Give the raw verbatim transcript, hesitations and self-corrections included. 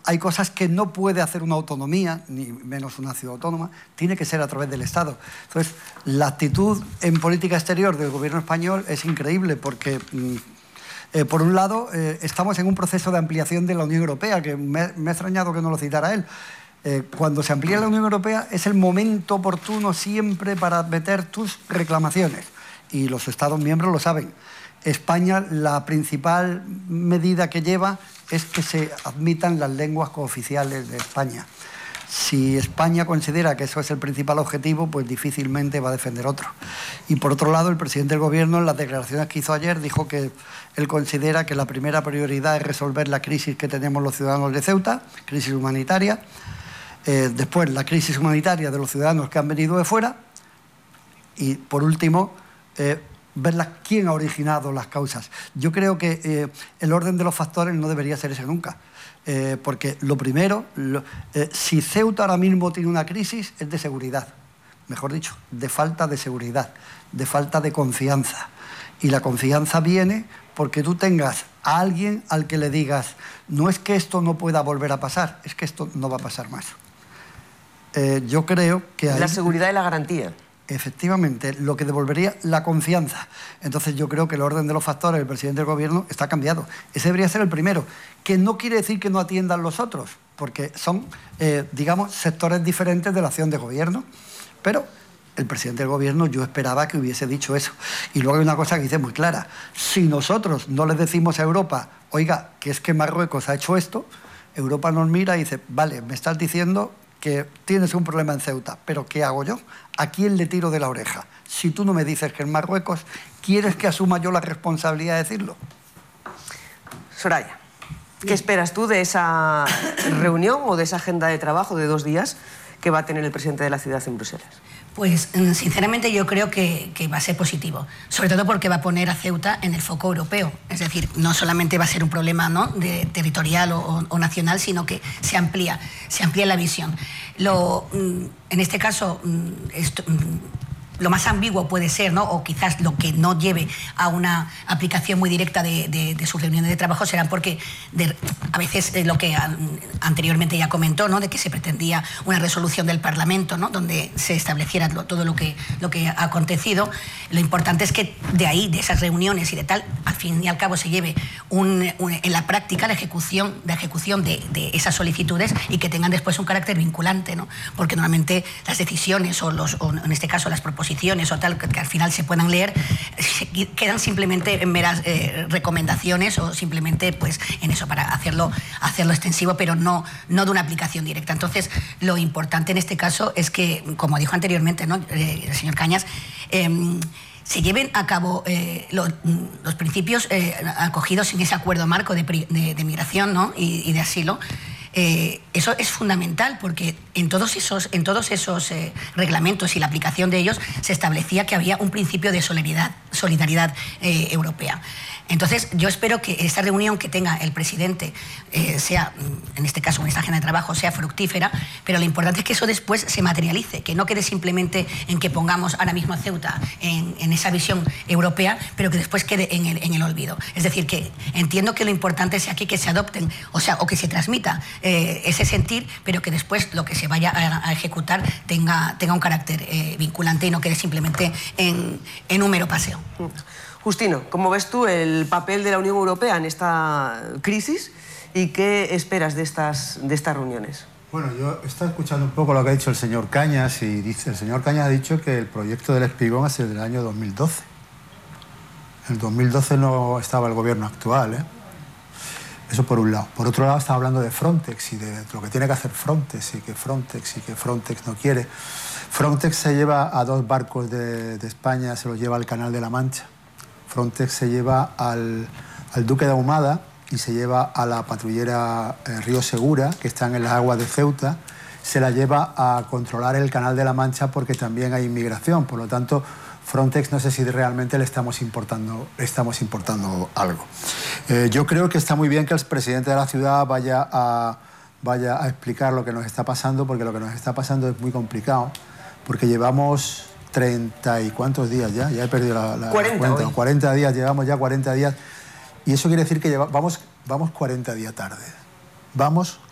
hay cosas que no puede hacer una autonomía, ni menos una ciudad autónoma, tiene que ser a través del Estado. Entonces, la actitud en política exterior del gobierno español es increíble porque, eh, por un lado, eh, estamos en un proceso de ampliación de la Unión Europea, que me, me ha extrañado que no lo citara él. Eh, cuando se amplía la Unión Europea es el momento oportuno siempre para meter tus reclamaciones, y los Estados miembros lo saben. España, la principal medida que lleva es que se admitan las lenguas cooficiales de España. Si España considera que eso es el principal objetivo, pues difícilmente va a defender otro. Y por otro lado, el presidente del Gobierno, en las declaraciones que hizo ayer, dijo que él considera que la primera prioridad es resolver la crisis que tenemos los ciudadanos de Ceuta, crisis humanitaria. Eh, después, la crisis humanitaria de los ciudadanos que han venido de fuera. Y, por último, eh, ver la, quién ha originado las causas. Yo creo que eh, el orden de los factores no debería ser ese nunca. Eh, porque lo primero, lo, eh, si Ceuta ahora mismo tiene una crisis, es de seguridad. Mejor dicho, de falta de seguridad, de falta de confianza. Y la confianza viene porque tú tengas a alguien al que le digas, no es que esto no pueda volver a pasar, es que esto no va a pasar más. Eh, yo creo que ahí, la seguridad y la garantía. Efectivamente, lo que devolvería la confianza. Entonces yo creo que el orden de los factores del presidente del Gobierno está cambiado. Ese debería ser el primero, que no quiere decir que no atiendan los otros, porque son, eh, digamos, sectores diferentes de la acción de gobierno. Pero el presidente del Gobierno, yo esperaba que hubiese dicho eso. Y luego hay una cosa que dice muy clara: si nosotros no le decimos a Europa, oiga, que es que Marruecos ha hecho esto, Europa nos mira y dice, vale, me estás diciendo que tienes un problema en Ceuta, pero ¿qué hago yo? ¿A quién le tiro de la oreja? Si tú no me dices que en Marruecos, ¿quieres que asuma yo la responsabilidad de decirlo? Soraya, ¿qué esperas tú de esa reunión o de esa agenda de trabajo de dos días que va a tener el presidente de la ciudad en Bruselas? Pues sinceramente yo creo que, que va a ser positivo, sobre todo porque va a poner a Ceuta en el foco europeo. Es decir, no solamente va a ser un problema, ¿no?, de, territorial o, o nacional, sino que se amplía, se amplía la visión. Lo, en este caso, esto, lo más ambiguo puede ser, ¿no?, o quizás lo que no lleve a una aplicación muy directa de, de, de sus reuniones de trabajo serán porque de, a veces eh, lo que a, anteriormente ya comentó, ¿no?, de que se pretendía una resolución del Parlamento, ¿no?, donde se estableciera lo, todo lo que, lo que ha acontecido. Lo importante es que de ahí, de esas reuniones y de tal, al fin y al cabo se lleve un, un, en la práctica la ejecución, la ejecución de, de esas solicitudes y que tengan después un carácter vinculante, ¿no?, porque normalmente las decisiones o, los, o en este caso las proposiciones o tal, que, que al final se puedan leer, se quedan simplemente en meras eh, recomendaciones o simplemente pues en eso para hacerlo, hacerlo extensivo, pero no, no de una aplicación directa. Entonces, lo importante en este caso es que, como dijo anteriormente, ¿no?, eh, el señor Cañas, eh, se lleven a cabo eh, lo, los principios eh, acogidos en ese acuerdo marco de, de, de migración, ¿no?, y, y de asilo. Eh, eso es fundamental porque en todos esos, en todos esos eh, reglamentos y la aplicación de ellos se establecía que había un principio de solidaridad, solidaridad eh, europea. Entonces, yo espero que esta reunión que tenga el presidente eh, sea, en este caso, en esta agenda de trabajo, sea fructífera, pero lo importante es que eso después se materialice, que no quede simplemente en que pongamos ahora mismo a Ceuta en, en esa visión europea, pero que después quede en el, en el olvido. Es decir, que entiendo que lo importante es aquí que se adopten, o sea, o que se transmita eh, ese sentir, pero que después lo que se vaya a, a ejecutar tenga, tenga un carácter eh, vinculante y no quede simplemente en, en un mero paseo. Justino, ¿cómo ves tú el papel de la Unión Europea en esta crisis y qué esperas de estas, de estas reuniones? Bueno, yo he estado escuchando un poco lo que ha dicho el señor Cañas y dice, el señor Cañas ha dicho que el proyecto del Espigón es el del año dos mil doce. En el dos mil doce no estaba el gobierno actual, ¿eh? Eso por un lado. Por otro lado, está hablando de Frontex y de lo que tiene que hacer Frontex y que Frontex y que Frontex no quiere. Frontex se lleva a dos barcos de, de España, se los lleva al Canal de la Mancha. Frontex se lleva al, al Duque de Ahumada y se lleva a la patrullera eh, Río Segura, que están en las aguas de Ceuta, se la lleva a controlar el Canal de la Mancha porque también hay inmigración. Por lo tanto, Frontex no sé si realmente le estamos importando, le estamos importando algo. Eh, yo creo que está muy bien que el presidente de la ciudad vaya a, vaya a explicar lo que nos está pasando, porque lo que nos está pasando es muy complicado, porque llevamos treinta y cuántos días ya, ya he perdido la, la cuarenta, cuenta, cuarenta días, llevamos ya cuarenta días, y eso quiere decir que lleva, vamos, vamos cuarenta días tarde, vamos